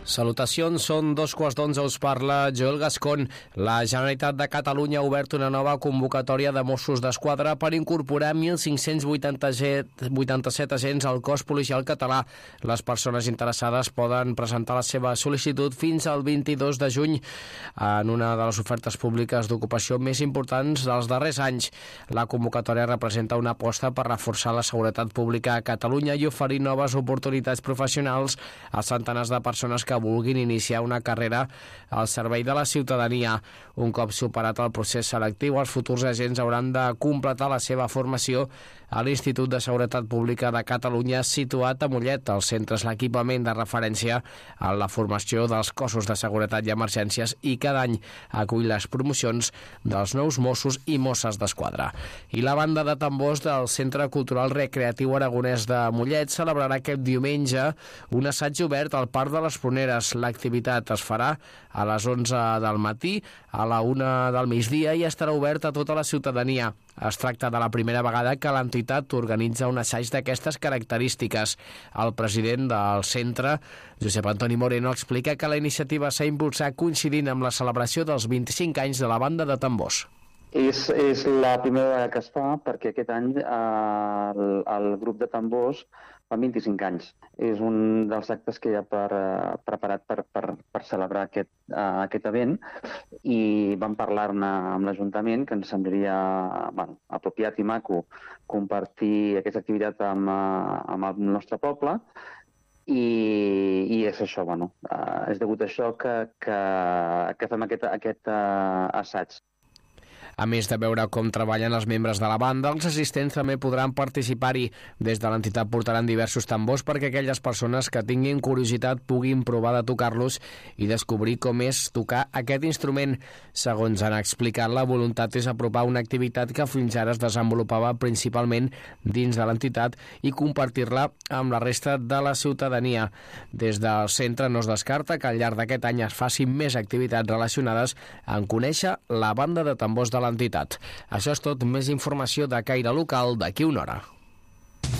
Salutacions, són 2:15, us parla Joel Gascon. La Generalitat de Catalunya ha obert una nova convocatòria de Mossos d'Esquadra per incorporar 1.587 agents al cos policial català. Les persones interessades poden presentar la seva sol·licitud fins al 22 de juny en una de les ofertes públiques d'ocupació més importants dels darrers anys. La convocatòria representa una aposta per reforçar la seguretat pública a Catalunya i oferir noves oportunitats professionals a centenars de persones que vulguin iniciar una carrera al servei de la ciutadania. Un cop superat el procés selectiu, els futurs agents hauran de completar la seva formació a l'Institut de Seguretat Pública de Catalunya, situat a Mollet. El centre és l'equipament de referència a la formació dels cossos de seguretat i emergències i cada any acull les promocions dels nous Mossos i Mosses d'Esquadra. I la banda de tambors del Centre Cultural Recreatiu Aragonès de Mollet celebrarà aquest diumenge un assaig obert al Parc de les Pruneres. L'activitat es farà a les 11 del matí, a la 1 del migdia i estarà oberta a tota la ciutadania. Es tracta de la primera vegada que l'entitat organitza un assaig d'aquestes característiques. El president del centre, Josep Antoni Moreno, explica que la iniciativa s'ha impulsat coincidint amb la celebració dels 25 anys de la banda de tambors. És la primera vegada que es fa perquè aquest any el grup de tambors fa 25 anys. És un dels actes que hi ha preparat per celebrar aquest event i vam parlar-ne amb l'Ajuntament que ens semblaria apropiat i maco compartir aquesta activitat amb el nostre poble i és això, és degut a això que fem aquest assaig. A més de veure com treballen els membres de la banda, els assistents també podran participar-hi. Des de l'entitat portaran diversos tambors perquè aquelles persones que tinguin curiositat puguin provar de tocar-los i descobrir com és tocar aquest instrument. Segons han explicat, la voluntat és apropar una activitat que fins ara es desenvolupava principalment dins de l'entitat i compartir-la amb la resta de la ciutadania. Des del centre no es descarta que al llarg d'aquest any es facin més activitats relacionades amb conèixer la banda de tambors de l'entitat. Això és tot, més informació de caire local d'aquí una hora.